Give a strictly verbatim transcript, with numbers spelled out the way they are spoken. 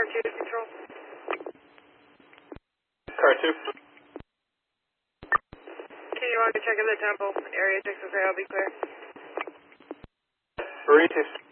Car two control. Car two. Continue on to check in the temple. Area six okay, I'll be clear. Marine two.